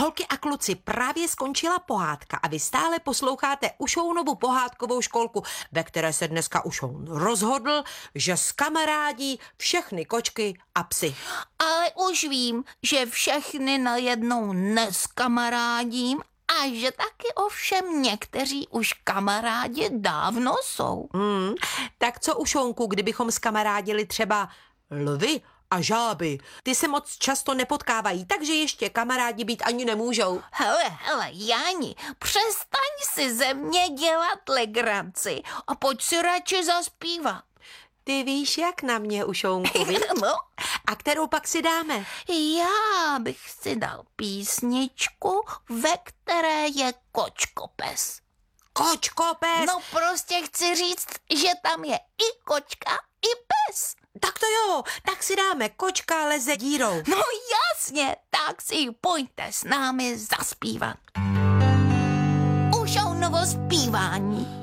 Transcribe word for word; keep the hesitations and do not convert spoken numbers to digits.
Holky a kluci, právě skončila pohádka a vy stále posloucháte Ušounovu pohádkovou školku, ve které se dneska Ušoun rozhodl, že zkamarádí všechny kočky a psy. Ale už vím, že všechny najednou neskamarádím a že taky ovšem někteří už kamarádi dávno jsou. Hmm, tak co, Ušounku, kdybychom zkamarádili třeba lvy a žáby? Ty se moc často nepotkávají, takže ještě kamarádi být ani nemůžou. Hele, hele, Jáni, přestaň si ze mě dělat legraci a pojď si radši zaspívat. Ty víš, jak na mě, Ušounku, viď? No. A kterou pak si dáme? Já bych si dal písničku, ve které je kočkopes. Kočkopes! No prostě chci říct, že tam je i kočka, i pes. Tak to jo, tak si dáme Kočka leze dírou. No jasně, tak si ji pojďte s námi zaspívat. Ušounovo zpívání.